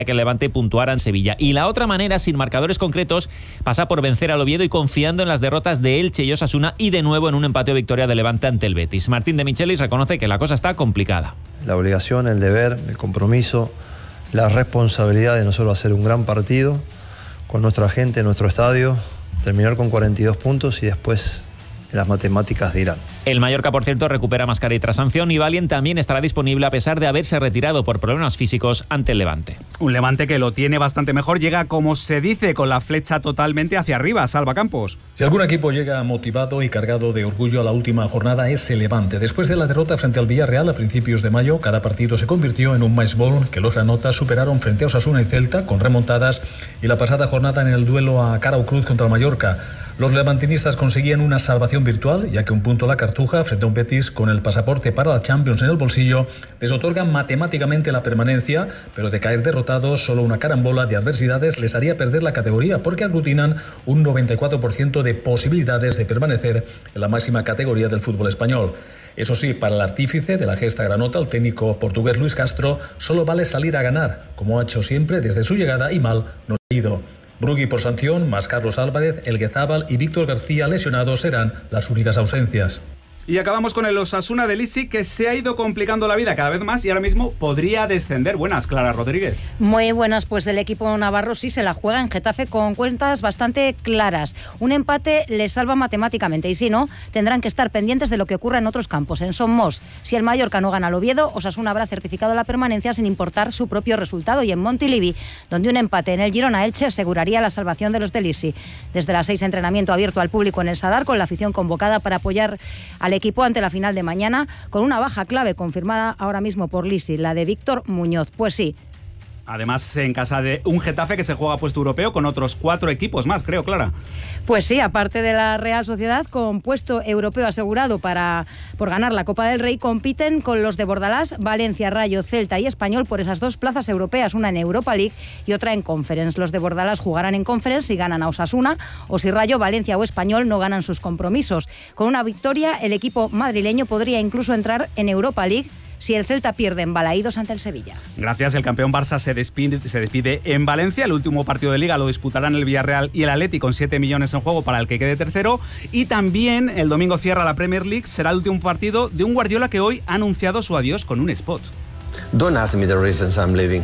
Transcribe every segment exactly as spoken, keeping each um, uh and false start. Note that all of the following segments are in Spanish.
que el Levante puntuara en Sevilla. Y la otra manera, sin marcadores concretos, pasa por vencer al Oviedo y confiando en las derrotas de Elche y Osasuna y de nuevo en un empate o victoria de Levante ante el Betis. Martín de Michelis reconoce que la cosa está complicada. La obligación, el deber, el compromiso, la responsabilidad de nosotros hacer un gran partido con nuestra gente, nuestro estadio, terminar con cuarenta y dos puntos y después las matemáticas dirán. El Mallorca, por cierto, recupera Mascarell tras sanción y Valien también estará disponible a pesar de haberse retirado por problemas físicos ante el Levante. Un Levante que lo tiene bastante mejor, llega, como se dice, con la flecha totalmente hacia arriba. Salva Campos. Si algún equipo llega motivado y cargado de orgullo a la última jornada es el Levante. Después de la derrota frente al Villarreal a principios de mayo, cada partido se convirtió en un match ball que los granotas superaron frente a Osasuna y Celta con remontadas y la pasada jornada en el duelo a cara o cruz contra el Mallorca. Los levantinistas conseguían una salvación virtual, ya que un punto la Cartuja frente a un Betis con el pasaporte para la Champions en el bolsillo les otorgan matemáticamente la permanencia, pero de caer derrotados solo una carambola de adversidades les haría perder la categoría porque aglutinan un noventa y cuatro por ciento de posibilidades de permanecer en la máxima categoría del fútbol español. Eso sí, para el artífice de la gesta granota, el técnico portugués Luis Castro, solo vale salir a ganar, como ha hecho siempre desde su llegada y mal no ha ido. Brugui por sanción, más Carlos Álvarez, Elguezábal y Víctor García lesionados serán las únicas ausencias. Y acabamos con el Osasuna de Lisi, que se ha ido complicando la vida cada vez más y ahora mismo podría descender. Buenas, Clara Rodríguez. Muy buenas, pues el equipo navarro sí se la juega en Getafe con cuentas bastante claras. Un empate les salva matemáticamente y si no, tendrán que estar pendientes de lo que ocurra en otros campos. En Somos, si el Mallorca no gana al Oviedo, Osasuna habrá certificado la permanencia sin importar su propio resultado. Y en Montilivi, donde un empate en el Girona-Elche aseguraría la salvación de los de Lisi. Desde las seis, entrenamiento abierto al público en el Sadar, con la afición convocada para apoyar al equipo ante la final de mañana, con una baja clave confirmada ahora mismo por Lisi, la de Víctor Muñoz. Pues sí. Además, en casa de un Getafe que se juega puesto europeo con otros cuatro equipos más, creo, Clara. Pues sí, aparte de la Real Sociedad, con puesto europeo asegurado para por ganar la Copa del Rey, compiten con los de Bordalás, Valencia, Rayo, Celta y Español por esas dos plazas europeas, una en Europa League y otra en Conference. Los de Bordalás jugarán en Conference si ganan a Osasuna o si Rayo, Valencia o Español no ganan sus compromisos. Con una victoria, el equipo madrileño podría incluso entrar en Europa League si el Celta pierde en Balaídos ante el Sevilla. Gracias, el campeón Barça se despide, se despide en Valencia. El último partido de Liga lo disputarán el Villarreal y el Atleti con siete millones en juego para el que quede tercero. Y también el domingo cierra la Premier League. Será el último partido de un Guardiola que hoy ha anunciado su adiós con un spot. Don't ask me the reasons I'm leaving.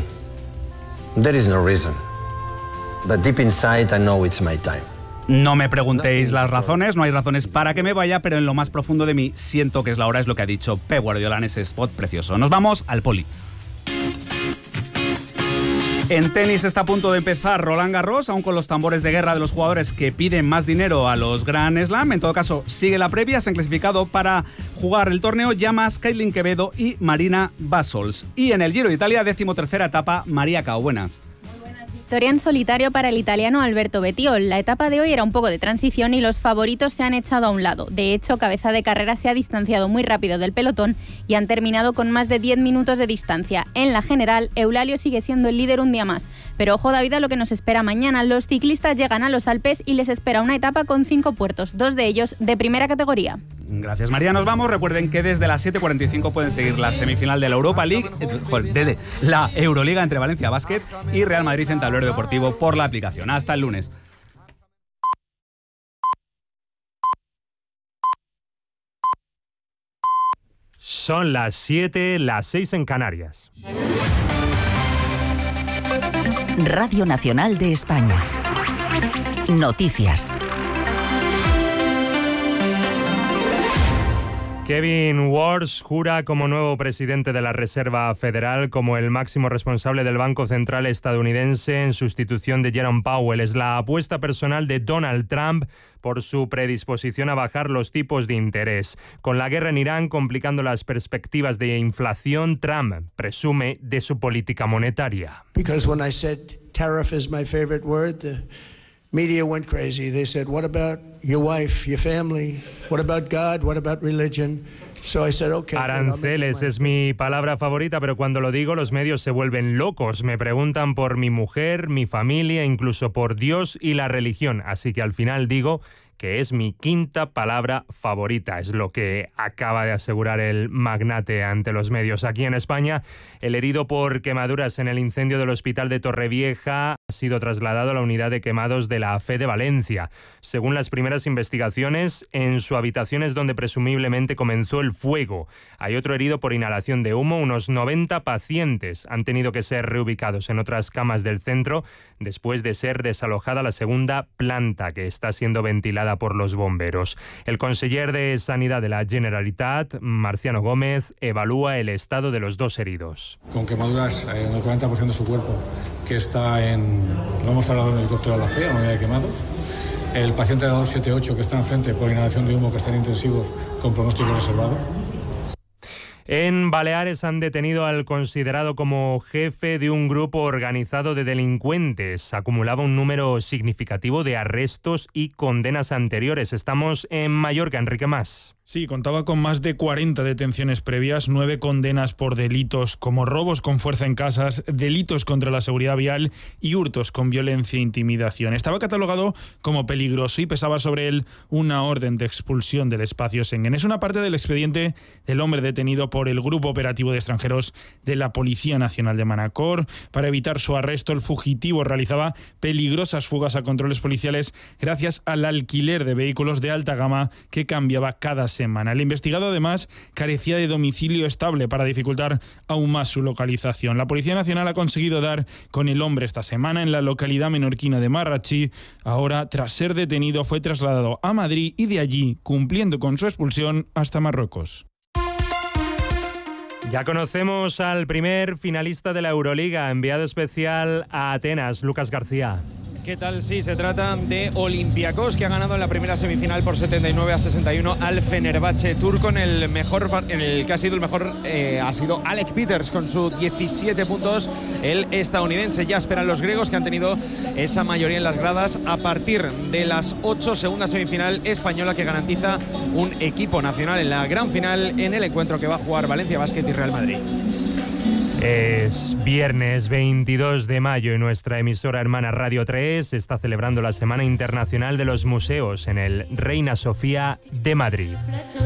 There is no reason. But deep inside I know it's my time. No me preguntéis las razones, no hay razones para que me vaya, pero en lo más profundo de mí siento que es la hora, es lo que ha dicho Pep Guardiola en ese spot precioso. Nos vamos al poli. En tenis está a punto de empezar Roland Garros, aún con los tambores de guerra de los jugadores que piden más dinero a los Grand Slam. En todo caso, sigue la previa, se han clasificado para jugar el torneo Llamas, Kaitlyn Quevedo y Marina Basols. Y en el Giro de Italia, decimotercera etapa, María Cao. Buenas. Victoria en solitario para el italiano Alberto Bettiol. La etapa de hoy era un poco de transición y los favoritos se han echado a un lado. De hecho, Cabeza de Carrera se ha distanciado muy rápido del pelotón y han terminado con más de diez minutos de distancia. En la general, Eulalio sigue siendo el líder un día más. Pero ojo, David, a lo que nos espera mañana. Los ciclistas llegan a los Alpes y les espera una etapa con cinco puertos, dos de ellos de primera categoría. Gracias, María. Nos vamos. Recuerden que desde las siete cuarenta y cinco pueden seguir la semifinal de la Europa League, de la Euroliga entre Valencia Basket y Real Madrid en Tablero Deportivo por la aplicación. Hasta el lunes. Son las siete, las seis en Canarias. Radio Nacional de España. Noticias. Kevin Warsh jura como nuevo presidente de la Reserva Federal, como el máximo responsable del Banco Central estadounidense en sustitución de Jerome Powell. Es la apuesta personal de Donald Trump por su predisposición a bajar los tipos de interés. Con la guerra en Irán complicando las perspectivas de inflación, Trump presume de su política monetaria. Because when I said tariff is my favorite word, the media went crazy. They said, what about your wife, your family? What about God? What about religion? So I said, okay. Aranceles es mi palabra favorita, pero cuando lo digo los medios se vuelven locos. Me preguntan por mi mujer, mi familia, incluso por Dios y la religión. Así que al final digo que es mi quinta palabra favorita, es lo que acaba de asegurar el magnate ante los medios. Aquí en España, el herido por quemaduras en el incendio del hospital de Torrevieja ha sido trasladado a la unidad de quemados de la A F E de Valencia. Según las primeras investigaciones, en su habitación es donde presumiblemente comenzó el fuego. Hay otro herido por inhalación de humo. Unos noventa pacientes han tenido que ser reubicados en otras camas del centro después de ser desalojada la segunda planta, que está siendo ventilada por los bomberos. El conseller de Sanidad de la Generalitat, Marciano Gómez, evalúa el estado de los dos heridos. Con quemaduras en el cuarenta por ciento de su cuerpo, que está en... Lo hemos trasladado en el helicóptero a la C E, a la unidad de quemados. El paciente de dos siete ocho, que está enfrente por inhalación de humo, que está en intensivos con pronóstico reservado. En Baleares han detenido al considerado como jefe de un grupo organizado de delincuentes. Acumulaba un número significativo de arrestos y condenas anteriores. Estamos en Mallorca, Enrique Mas. Sí, contaba con más de cuarenta detenciones previas, nueve condenas por delitos como robos con fuerza en casas, delitos contra la seguridad vial y hurtos con violencia e intimidación. Estaba catalogado como peligroso y pesaba sobre él una orden de expulsión del espacio Schengen. Es una parte del expediente del hombre detenido por el Grupo Operativo de Extranjeros de la Policía Nacional de Manacor. Para evitar su arresto, el fugitivo realizaba peligrosas fugas a controles policiales gracias al alquiler de vehículos de alta gama que cambiaba cada semana. El investigado, además, carecía de domicilio estable para dificultar aún más su localización. La Policía Nacional ha conseguido dar con el hombre esta semana en la localidad menorquina de Marratxí. Ahora, tras ser detenido, fue trasladado a Madrid y de allí, cumpliendo con su expulsión, hasta Marruecos. Ya conocemos al primer finalista de la Euroliga, enviado especial a Atenas, Lucas García. ¿Qué tal? Sí, se trata de Olympiacos, que ha ganado en la primera semifinal por setenta y nueve a sesenta y uno al Fenerbahce turco. En el mejor, en el que ha sido el mejor eh, ha sido Alec Peters con sus diecisiete puntos. El estadounidense. Ya esperan los griegos, que han tenido esa mayoría en las gradas. A partir de las ocho, segunda semifinal española, que garantiza un equipo nacional en la gran final en el encuentro que va a jugar Valencia Basket y Real Madrid. Es viernes veintidós de mayo y nuestra emisora hermana Radio tres está celebrando la Semana Internacional de los Museos en el Reina Sofía de Madrid.